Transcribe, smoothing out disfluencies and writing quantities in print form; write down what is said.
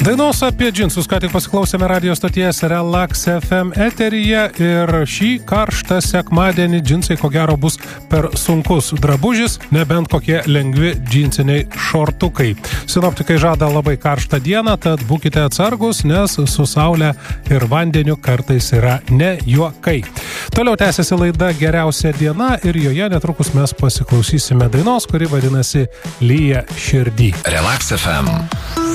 Dainos apie džinsus, ką tik pasiklausėme radio stoties Relax FM eteryje ir šį karštą sekmadienį džinsai ko gero bus per sunkus drabužis, nebent kokie lengvi džinsiniai šortukai. Sinoptikai žada labai karštą dieną, tad būkite atsargus, nes su saulė ir vandeniu kartais yra ne juokai. Toliau tęsiasi laida Geriausia diena ir joje netrukus mes pasiklausysime dainos, kuri vadinasi Lyja širdį. Relax FM.